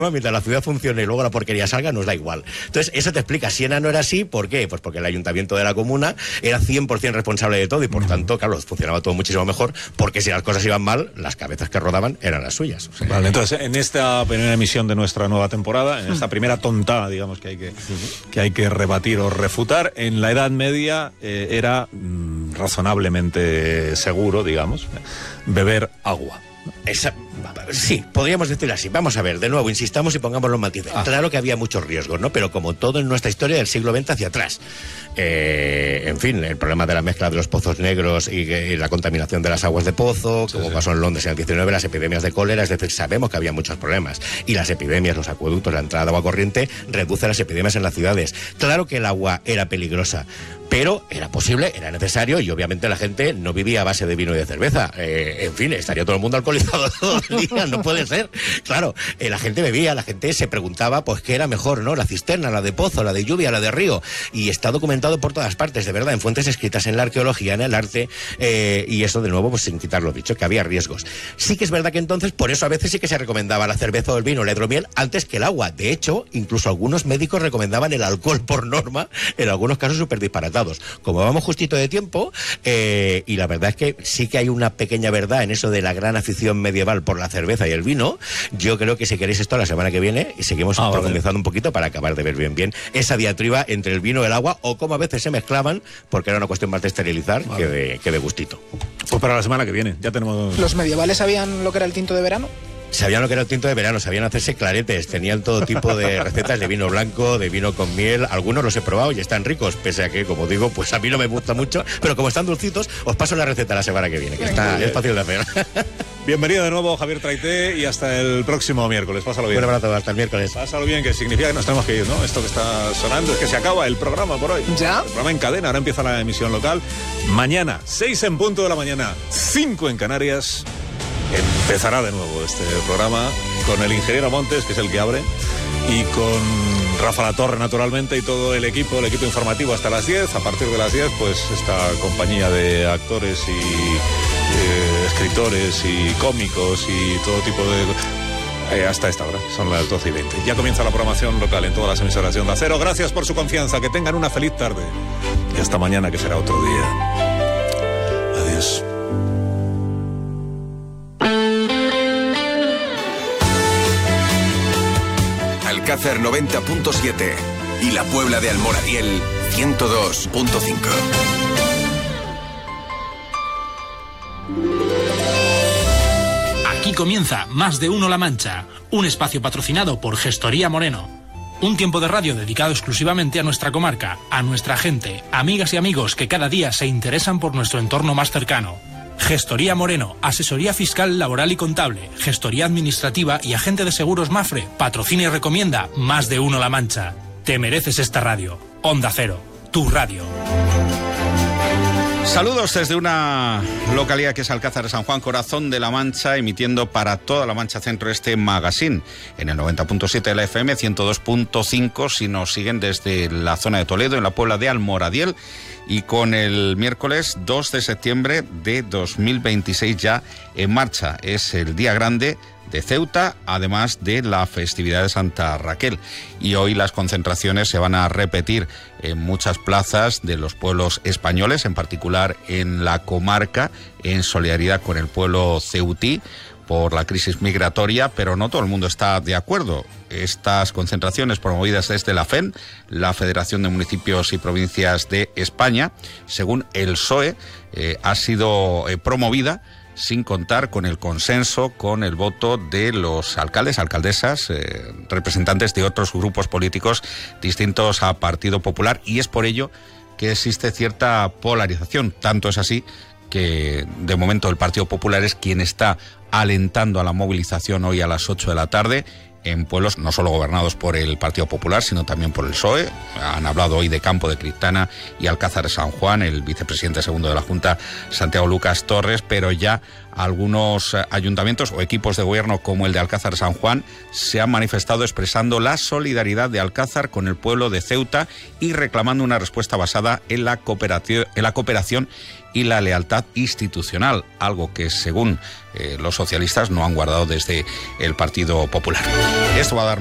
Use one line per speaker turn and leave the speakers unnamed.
mientras la ciudad funcione y luego la porquería salga, nos da igual. Entonces, eso te explica. Siena no era así, ¿por qué? Pues porque el ayuntamiento de la comuna era 100% responsable de todo y, por tanto, claro, funcionaba todo muchísimo mejor, porque si las cosas iban mal, las cabezas que rodaban eran las suyas. O sea,
vale, entonces, en esta primera emisión de nuestra nueva temporada, en esta primera tontada, digamos, que hay que rebatir o refutar, en la Edad Media era razonablemente seguro, digamos, beber agua.
Sí, podríamos decirlo así. Vamos a ver, de nuevo, insistamos y pongamos los matices. Claro que había muchos riesgos, ¿no? Pero como todo en nuestra historia del siglo XX hacia atrás. En fin, el problema de la mezcla de los pozos negros y la contaminación de las aguas de pozo, como pasó en Londres en el 19, las epidemias de cólera, es decir, sabemos que había muchos problemas. Y las epidemias, los acueductos, la entrada de agua corriente, reduce las epidemias en las ciudades. Claro que el agua era peligrosa, pero era posible, era necesario, y obviamente la gente no vivía a base de vino y de cerveza. En fin, estaría todo el mundo alcoholizado todo el día, no puede ser. Claro, la gente bebía, la gente se preguntaba, pues, qué era mejor, ¿no? La cisterna, la de pozo, la de lluvia, la de río. Y está documentado por todas partes, de verdad, en fuentes escritas, en la arqueología, en el arte, y eso, de nuevo, pues sin quitar lo dicho, que había riesgos. Sí que es verdad que entonces, por eso a veces sí que se recomendaba la cerveza o el vino, la hidromiel, antes que el agua. De hecho, incluso algunos médicos recomendaban el alcohol por norma, en algunos casos súper disparatados. Como vamos justito de tiempo, y la verdad es que sí que hay una pequeña verdad en eso de la gran afición medieval por la cerveza y el vino, yo creo que si queréis esto la semana que viene, y seguimos profundizando un poquito para acabar de ver bien esa diatriba entre el vino y el agua, o cómo a veces se mezclaban, porque era una cuestión más de esterilizar que de gustito.
Pues para la semana que viene, ya tenemos...
¿Los medievales sabían lo que era el tinto de verano?
Sabían lo que era el tinto de verano, sabían hacerse claretes, tenían todo tipo de recetas de vino blanco, de vino con miel. Algunos los he probado y están ricos, pese a que, como digo, pues a mí no me gusta mucho, pero como están dulcitos, os paso la receta la semana que viene, que es fácil de hacer.
Bienvenido de nuevo, Javier Traité, y hasta el próximo miércoles. Pásalo bien.
Un abrazo, hasta el miércoles.
Pásalo bien, que significa que nos tenemos que ir, ¿no? Esto que está sonando es que se acaba el programa por hoy.
¿Ya?
El programa en cadena, ahora empieza la emisión local. Mañana, 6 en punto de la mañana, 5 en Canarias, empezará de nuevo este programa con el ingeniero Montes, que es el que abre, y con Rafa Latorre, naturalmente, y todo el equipo informativo hasta las 10. A partir de las 10, pues esta compañía de actores y escritores y cómicos y todo tipo de... hasta esta hora, son las 12:20. Ya comienza la programación local en todas las emisoras de Onda Cero. Gracias por su confianza, que tengan una feliz tarde. Y hasta mañana, que será otro día. Adiós.
Alcázar 90.7 y la Puebla de Almoradiel 102.5.
Aquí comienza Más de Uno La Mancha, un espacio patrocinado por Gestoría Moreno. Un tiempo de radio dedicado exclusivamente a nuestra comarca, a nuestra gente, amigas y amigos que cada día se interesan por nuestro entorno más cercano. Gestoría Moreno, asesoría fiscal, laboral y contable, gestoría administrativa y agente de seguros Mafre, patrocina y recomienda Más de Uno La Mancha. Te mereces esta radio. Onda Cero, tu radio.
Saludos desde una localidad que es Alcázar de San Juan, corazón de la Mancha, emitiendo para toda la Mancha Centro este magazine en el 90.7 de la FM, 102.5 si nos siguen desde la zona de Toledo, en la Puebla de Almoradiel, y con el miércoles 2 de septiembre de 2026 ya en marcha. Es el día grande de Ceuta, además de la festividad de Santa Raquel. Y hoy las concentraciones se van a repetir en muchas plazas de los pueblos españoles, en particular en la comarca, en solidaridad con el pueblo ceutí por la crisis migratoria, pero no todo el mundo está de acuerdo. Estas concentraciones promovidas desde la FEN, la Federación de Municipios y Provincias de España, según el PSOE, ha sido promovida sin contar con el consenso, con el voto de los alcaldes, alcaldesas, representantes de otros grupos políticos distintos a Partido Popular, y es por ello que existe cierta polarización. Tanto es así que de momento el Partido Popular es quien está alentando a la movilización hoy a las 8 de la tarde en pueblos no solo gobernados por el Partido Popular, sino también por el PSOE. Han hablado hoy de Campo de Criptana y Alcázar de San Juan, el vicepresidente segundo de la Junta, Santiago Lucas Torres, pero ya algunos ayuntamientos o equipos de gobierno como el de Alcázar de San Juan se han manifestado expresando la solidaridad de Alcázar con el pueblo de Ceuta y reclamando una respuesta basada en la cooperación y la lealtad institucional, algo que según los socialistas no han guardado desde el Partido Popular. Esto va a dar